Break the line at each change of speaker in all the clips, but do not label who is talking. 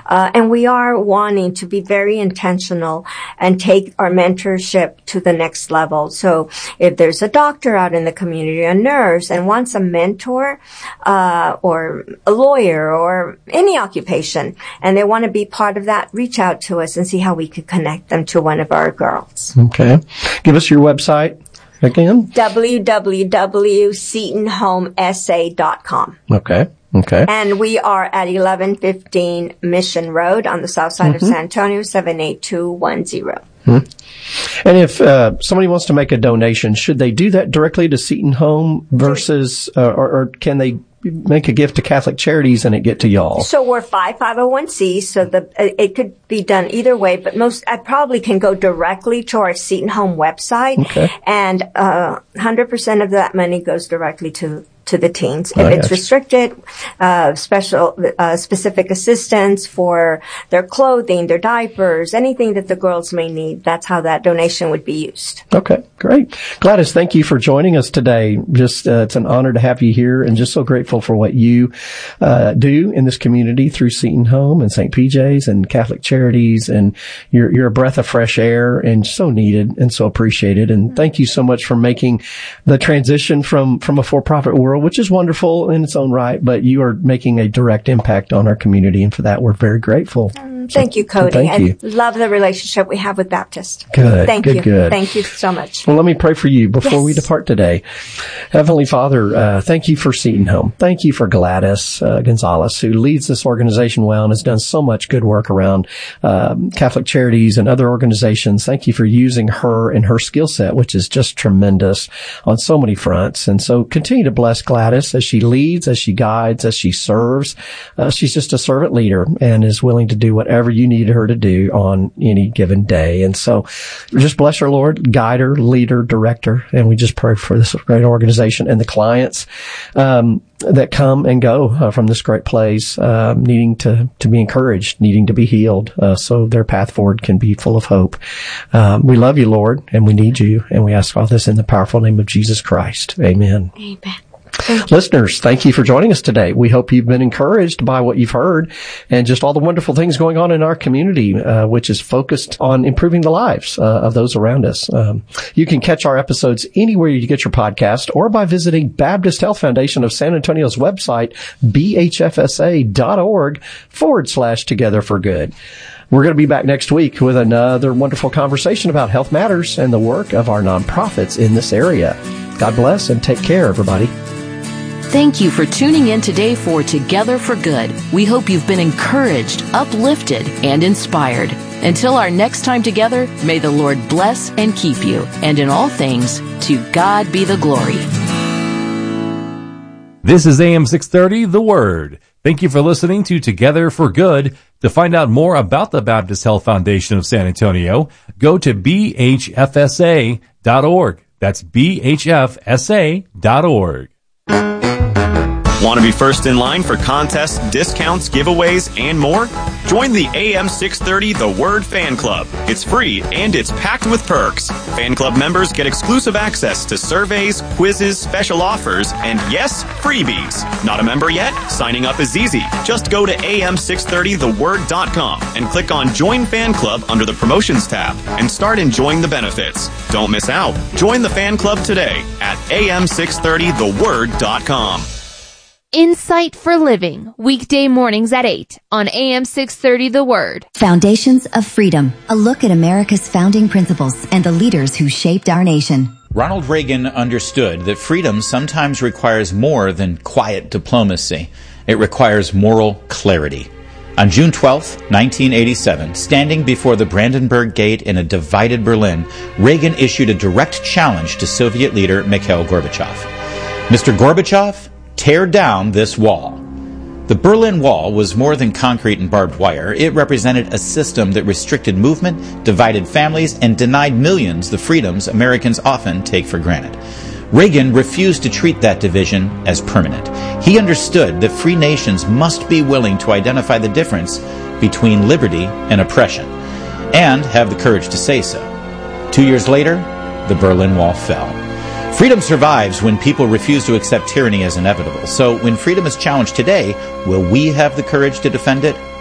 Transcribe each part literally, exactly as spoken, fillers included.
Uh, and we are wanting to be very intentional and take our mentorship to the next level. So if there's a doctor out in the community, a nurse, and wants a mentor, uh, or a lawyer or any occupation, and they want to be part of that, reach out to us and see how we could connect them to one of our girls.
Okay. Give us your website again.
w w w dot seton home s a dot com.
Okay. Okay.
And we are at eleven fifteen Mission Road on the south side mm-hmm. of San Antonio, seven eight two one zero.
Mm-hmm. And if uh, somebody wants to make a donation, should they do that directly to Seton Home versus, uh, or, or can they make a gift to Catholic Charities and it get to y'all?
So we're five oh one c, so the it could be done either way, but most, I probably can go directly to our Seton Home website, okay. and uh, one hundred percent of that money goes directly to to the teens. If it's restricted, uh, special, uh, specific assistance for their clothing, their diapers, anything that the girls may need, that's how that donation would be used.
Okay, great. Gladys, thank you for joining us today. Just, uh, it's an honor to have you here and just so grateful for what you, uh, do in this community through Seton Home and Saint P J's and Catholic Charities. And you're, you're a breath of fresh air and so needed and so appreciated. And thank you so much for making the transition from, from a for-profit world, which is wonderful in its own right, but you are making a direct impact on our community, and for that we're very grateful.
Um, thank so, you, Cody.
Thank
I
you.
love the relationship we have with Baptist.
Good.
Thank
good,
you.
Good.
Thank you so much.
Well, let me pray for you before
yes.
we depart today. Heavenly Father, uh, thank you for Seton Home. Thank you for Gladys uh, Gonzalez, who leads this organization well and has done so much good work around um, Catholic Charities and other organizations. Thank you for using her and her skill set, which is just tremendous on so many fronts. And so continue to bless Gladys as she leads, as she guides, as she serves. Uh, she's just a servant leader and is willing to do whatever you need her to do on any given day. And so just bless her, Lord, guide her, lead her, direct her. And we just pray for this great organization and the clients um, that come and go uh, from this great place, um, needing to, to be encouraged, needing to be healed, uh, so their path forward can be full of hope. Um, we love you, Lord, and we need you. And we ask all this in the powerful name of Jesus Christ. Amen.
Amen.
Listeners, thank you for joining us today. We hope you've been encouraged by what you've heard and just all the wonderful things going on in our community, uh, which is focused on improving the lives uh, of those around us. Um, you can catch our episodes anywhere you get your podcast or by visiting Baptist Health Foundation of San Antonio's website, b h f s a dot org forward slash together for good. We're going to be back next week with another wonderful conversation about health matters and the work of our nonprofits in this area. God bless and take care, everybody.
Thank you for tuning in today for Together for Good. We hope you've been encouraged, uplifted, and inspired. Until our next time together, may the Lord bless and keep you. And in all things, to God be the glory.
This is A M six thirty, The Word. Thank you for listening to Together for Good. To find out more about the Baptist Health Foundation of San Antonio, go to b h f s a dot org. That's b h f s a dot org.
Want to be first in line for contests, discounts, giveaways, and more? Join the A M six thirty The Word Fan Club. It's free and it's packed with perks. Fan club members get exclusive access to surveys, quizzes, special offers, and yes, freebies. Not a member yet? Signing up is easy. Just go to a m six thirty the word dot com and click on Join Fan Club under the Promotions tab and start enjoying the benefits. Don't miss out. Join the fan club today at a m six thirty the word dot com.
Insight for Living, weekday mornings at eight on A M six thirty The Word.
Foundations of Freedom, a look at America's founding principles and the leaders who shaped our nation.
Ronald Reagan understood that freedom sometimes requires more than quiet diplomacy. It requires moral clarity. On June twelfth, nineteen eighty-seven, standing before the Brandenburg Gate in a divided Berlin, Reagan issued a direct challenge to Soviet leader Mikhail Gorbachev. Mister Gorbachev, tear down this wall. The Berlin Wall was more than concrete and barbed wire. It represented a system that restricted movement, divided families, and denied millions the freedoms Americans often take for granted. Reagan refused to treat that division as permanent. He understood that free nations must be willing to identify the difference between liberty and oppression, and have the courage to say so. Two years later, the Berlin Wall fell. Freedom survives when people refuse to accept tyranny as inevitable. So when freedom is challenged today, will we have the courage to defend it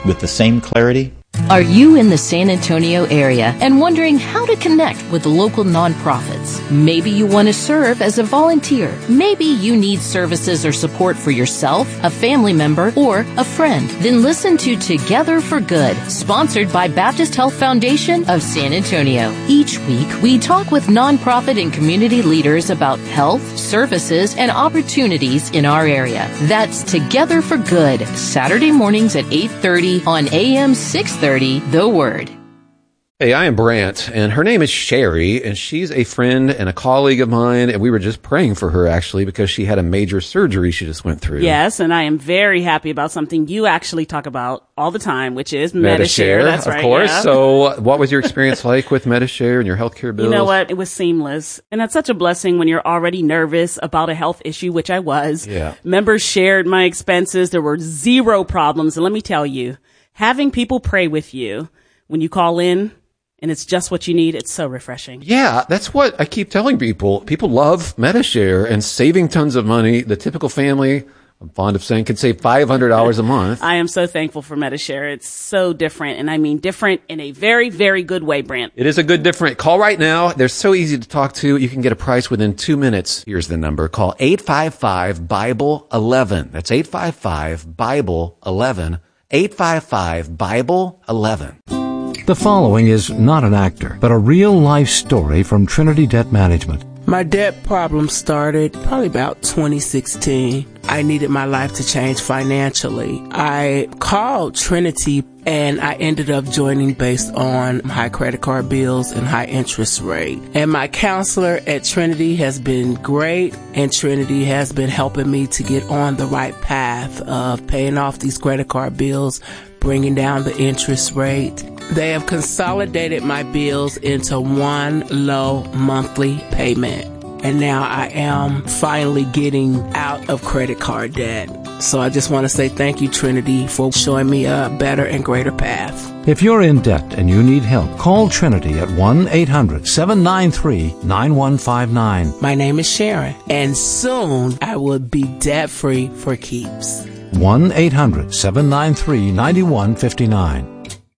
with the same clarity?
Are you in the San Antonio area and wondering how to connect with local nonprofits? Maybe you want to serve as a volunteer. Maybe you need services or support for yourself, a family member, or a friend. Then listen to Together for Good, sponsored by Baptist Health Foundation of San Antonio. Each week, we talk with nonprofit and community leaders about health, services, and opportunities in our area. That's Together for Good, Saturday mornings at eight thirty on A M six thirty, The Word.
Hey, I am Brant, and her name is Sherry, and she's a friend and a colleague of mine, and we were just praying for her, actually, because she had a major surgery she just went through.
Yes, and I am very happy about something you actually talk about all the time, which is
Medi-Share.
Medi-Share. That's
of
right,
course.
yeah.
So what was your experience like with Medi-Share and your healthcare bills?
You know what? It was seamless. And that's such a blessing when you're already nervous about a health issue, which I was.
Yeah.
Members shared my expenses. There were zero problems. And let me tell you, having people pray with you when you call in, and it's just what you need, it's so refreshing.
Yeah, that's what I keep telling people. People love Medi-Share and saving tons of money. The typical family, I'm fond of saying, can save five hundred dollars a month.
I am so thankful for Medi-Share. It's so different, and I mean different in a very, very good way, Brant.
It is a good different. Call right now. They're so easy to talk to. You can get a price within two minutes. Here's the number. Call eight five five, Bible eleven. That's eight five five, Bible eleven. eight five five, Bible eleven.
The following is not an actor, but a real-life story from Trinity Debt Management.
My debt problem started probably about twenty sixteen. I needed my life to change financially. I called Trinity and I ended up joining based on high credit card bills and high interest rate. And my counselor at Trinity has been great, and Trinity has been helping me to get on the right path of paying off these credit card bills, bringing down the interest rate. They have consolidated my bills into one low monthly payment. And now I am finally getting out of credit card debt. So I just want to say thank you, Trinity, for showing me a better and greater path.
If you're in debt and you need help, call Trinity at one eight hundred, seven nine three, nine one five nine.
My name is Sharon, and soon I will be debt-free for keeps.
one eight hundred, seven nine three, nine one five nine.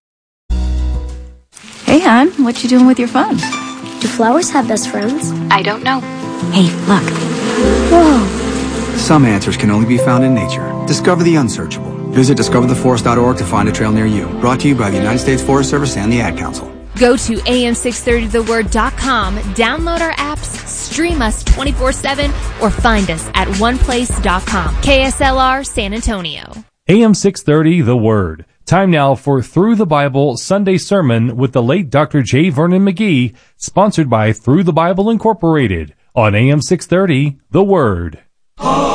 Hey, hon, what you doing with your phone?
Do flowers have best friends?
I don't know. Hey, look.
Whoa.
Some answers can only be found in nature. Discover the unsearchable. Visit discover the forest dot org to find a trail near you. Brought to you by the United States Forest Service and the Ad Council.
Go to A M six thirty the word dot com, download our apps, stream us twenty-four seven, or find us at one place dot com. K S L R San Antonio.
A M six thirty The Word. Time now for Through the Bible Sunday Sermon with the late Doctor J. Vernon McGee, sponsored by Through the Bible Incorporated on A M six thirty The Word.